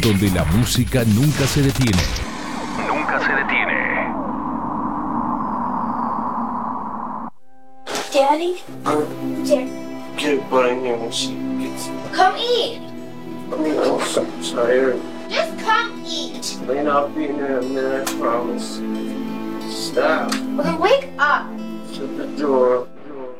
donde la música nunca se detiene. Nunca se detiene. Daddy? Dad. Get butt in here when she gets here. Come eat. I'm so tired. Just come eat. Lane, I'll be in there in a minute, I promise. Stop. Well, then wake up. Shut the door.